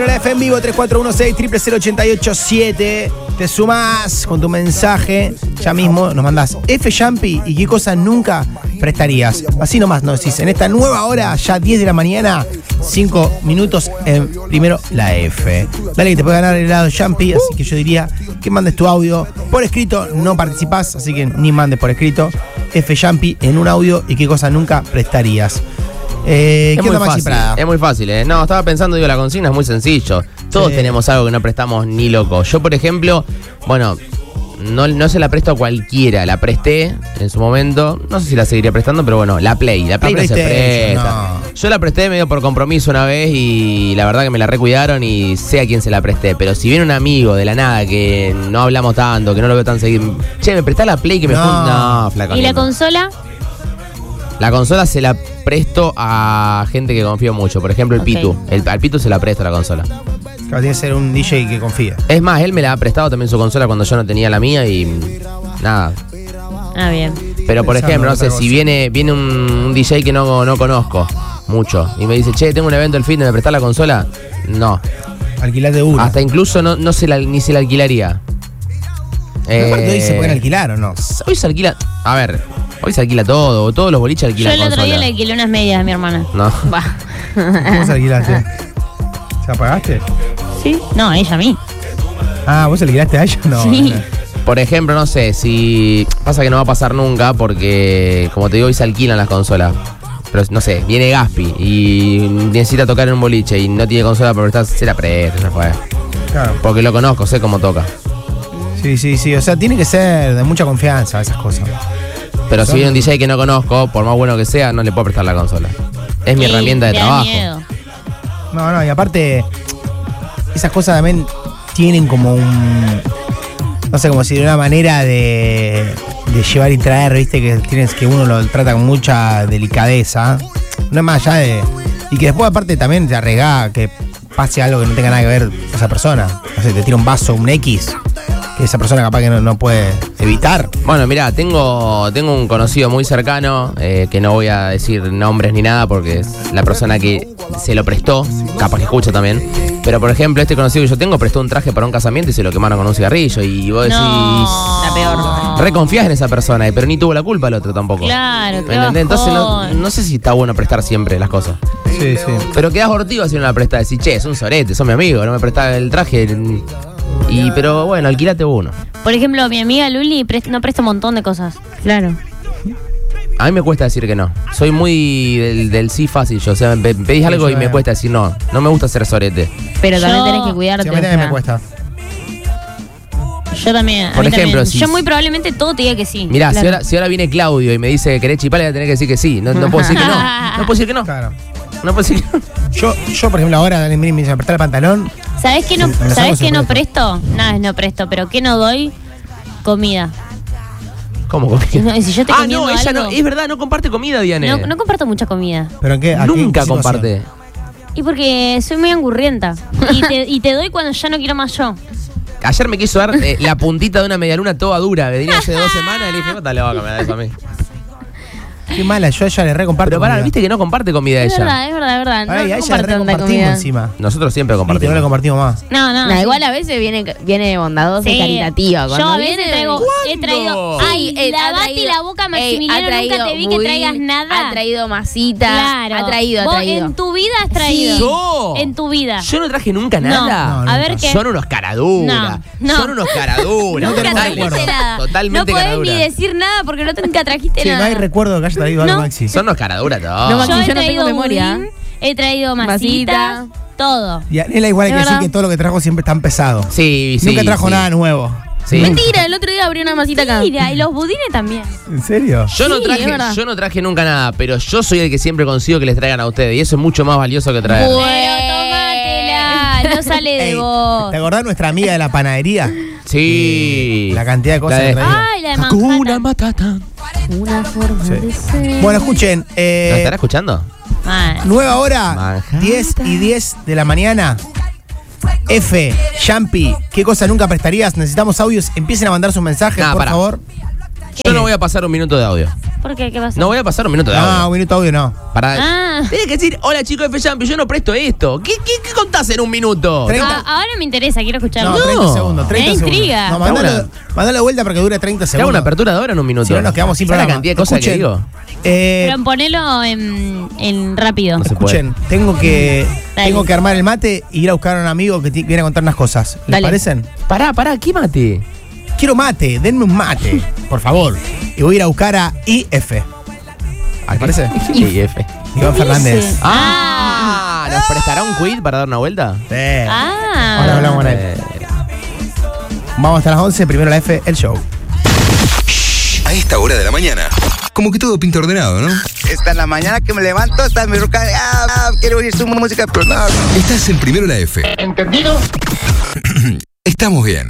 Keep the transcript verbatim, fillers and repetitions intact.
La F en vivo tres cuatro uno seis, cero cero cero ocho ocho siete. Te sumás con tu mensaje. Ya mismo nos mandás F Jumpy y qué cosa nunca prestarías. Así nomás nos decís. En esta nueva hora, ya diez de la mañana, cinco minutos en primero la F. Dale que te puede ganar el helado Jumpy. Así que yo diría que mandes tu audio por escrito. No participás, así que ni mandes por escrito. F Jumpy en un audio y qué cosa nunca prestarías. Eh, es, muy fácil, es muy fácil, ¿eh? No, estaba pensando, digo, la consigna es muy sencillo. Todos sí. tenemos algo que no prestamos ni loco. Yo, por ejemplo, bueno, no, no se la presto a cualquiera. La presté en su momento. No sé si la seguiría prestando, pero bueno, la Play. La Play la no se presta. No. Yo la presté medio por compromiso una vez y la verdad que me la recuidaron y sé a quién se la presté. Pero si viene un amigo de la nada que no hablamos tanto, que no lo veo tan seguido, che, ¿me prestás la Play que me no. fun... No, flaco. ¿Y la consola? La consola se la presto a gente que confío mucho. Por ejemplo, el okay. Pitu. El, al Pitu se la presto la consola. Claro, tiene que ser un D J que confía. Es más, él me la ha prestado también su consola cuando yo no tenía la mía y nada. Ah, bien. Pero por ejemplo, no sé, si viene, viene un, un D J que no, no conozco mucho y me dice, che, tengo un evento el fin de ¿me prestás la consola? No. Alquilate uno. Hasta incluso no, no se la, ni se la alquilaría. Eh, aparte hoy se pueden alquilar o no. Hoy se alquila. A ver, hoy se alquila todo. Todos los boliches alquilan. Yo el otro día le alquilé unas medias a mi hermana. No. Va. ¿Cómo se alquilaste? ¿Se apagaste? Sí. No, ella a mí. Ah, ¿vos alquilaste a ella? No. Sí. No. Por ejemplo, no sé, si pasa que no va a pasar nunca porque, como te digo, hoy se alquilan las consolas. Pero no sé, viene Gaspi y necesita tocar en un boliche y no tiene consola para prestar, se la presta, ya fue. Claro. Porque lo conozco, sé cómo toca. Sí, sí, sí. O sea, tiene que ser de mucha confianza esas cosas. Pero Son... si viene un D J que no conozco, por más bueno que sea, no le puedo prestar la consola. Es mi sí, herramienta de trabajo. Miedo. No, no, y aparte, esas cosas también tienen como un... No sé, como si de una manera de, de llevar y traer, viste, que tienes que uno lo trata con mucha delicadeza. No es más allá de... Y que después aparte también te arriesga que pase algo que no tenga nada que ver esa persona. No sé, te tira un vaso, un X... que esa persona capaz que no, no puede evitar. Bueno, mirá, tengo, tengo un conocido muy cercano, eh, que no voy a decir nombres ni nada porque es la persona que se lo prestó, capaz que escucha también. Pero por ejemplo, este conocido que yo tengo prestó un traje para un casamiento y se lo quemaron con un cigarrillo. Y vos decís, no, la peor. Reconfías en esa persona, pero ni tuvo la culpa el otro tampoco. Claro, ¿me entendés? Entonces no, no sé si está bueno prestar siempre las cosas. Sí, sí. Pero quedás hortivo si no la prestás. Decís, che, es un sorete, sos mi amigo, no me prestás el traje. Y, pero bueno, alquilate uno. Por ejemplo, mi amiga Luli prest, no presta un montón de cosas. Claro. A mí me cuesta decir que no. Soy muy del, del sí fácil yo. O sea, me pedís algo y me cuesta decir no. No me gusta ser sorete. Pero yo, también tenés que cuidarte. Sí, a mí también me cuesta. Yo también. Por ejemplo, también. Si, yo muy probablemente todo te diga que sí. Mirá, claro. si, ahora, si ahora viene Claudio y me dice que querés chipar, le voy a tener que decir que sí. No, no puedo decir que no. No puedo decir que no. Claro. No puedo decir que no. Yo, yo por ejemplo, ahora me dice me apretar el pantalón. ¿Sabés qué no, ¿sabés qué no presto? Nada, no presto, pero ¿qué no doy? Comida. ¿Cómo comida? No, y si yo te ah, no, ella algo, no, es verdad, no comparte comida, Diane. No, no comparto mucha comida. ¿Pero en qué? Nunca comparte. Y porque soy muy angurrienta. y, te, y te doy cuando ya no quiero más yo. Ayer me quiso dar eh, la puntita de una medialuna toda dura. Me venía hace dos semanas y le dije, ¿cuánta le va a comer eso a mí? Qué mala, yo a ella le recomparto. Pero pará, viste que no comparte comida es ella. Verdad, es verdad, es verdad. No, Ay, no a ella le recompartimos encima. Nosotros siempre compartimos. Y no le compartimos más. No, no. no sí. Igual a veces viene, viene bondadosa sí. y caritativa. Yo a veces traigo, he traído. Ay, eh, lavate la boca, Maximiliano. Ey, nunca te vi que traigas nada. Ha traído masita. Claro. Ha traído, ha Vos traído. en tu vida has traído. Sí. ¿Yo? En tu vida. Yo no traje nunca nada. No, no, a ver qué. Son unos caraduras. No, no. Son unos caraduras. No tenemos trajiste nada. Totalmente no podés caraduras. ni decir nada porque no nunca trajiste sí, nada. No hay recuerdo que haya traído algo, Maxi. Son unos caraduras todos. No, Maxi, yo, yo no tengo memoria. Budín, he traído masita, todo. Y Anela igual hay que decir que todo lo que trajo siempre está pesado. Sí, sí. Nunca trajo sí. nada nuevo. Sí. Mentira, el otro día abrió una masita acá. Mira, y los budines también. ¿En serio? Yo no Sí, traje, yo no traje nunca nada, pero yo soy el que siempre consigo que les traigan a ustedes. Y eso es mucho más valioso que traer. Bueno, tómatela, no sale de Ey, vos. ¿te acordás nuestra amiga de la panadería? Sí. Eh, la cantidad de cosas La de- que traía. Ay, la de Hakuna Manhattan. Matata. Una forma Sí. de ser. Bueno, escuchen. Eh, ¿Lo estará escuchando? Ah, nueva hora, Manhattan. diez y diez de la mañana. F, Jumpy, ¿qué cosa nunca prestarías? Necesitamos audios. Empiecen a mandar sus mensajes, Nah, por pará. favor. Yo no voy a pasar un minuto de audio. ¿Por qué? ¿Qué pasó? No voy a pasar un minuto de No, audio. un minuto audio no. Para. Ah. Tienes que decir, hola chicos de F Jump, yo no presto esto. ¿Qué, qué, qué contás en un minuto? treinta. Ah, ahora me interesa, quiero escucharlo. No, No. treinta segundos. treinta Me segundos. intriga. No, Te hago mandalo, una- mandalo de vuelta para que dure treinta Te hago segundos. una apertura de hora en un minuto. Si no, nos quedamos sin ¿Sabes programa. la cantidad de cosas que Escuchen, digo? eh, Pero ponelo en, en rápido. No se escuchen, tengo que, Dale. tengo que armar el mate y ir a buscar a un amigo que ti- viene a contar unas cosas. ¿Les Dale. parecen? Pará, pará, ¿qué mate? Quiero mate, denme un mate, por favor. Y voy a ir a buscar a I F. ¿Les parece? I F. Iván Fernández. Ah, ¿nos prestará un quid para dar una vuelta? Sí. Ah. Ahora hablamos con él. Eh, Vamos hasta las once, primero la F, el show. A esta hora de la mañana, como que todo pinta ordenado, ¿no? Esta en la mañana que me levanto, está mi ruca. Ah, ah, quiero oír su música, pero no. Estás en Primero la F. ¿Entendido? Estamos bien.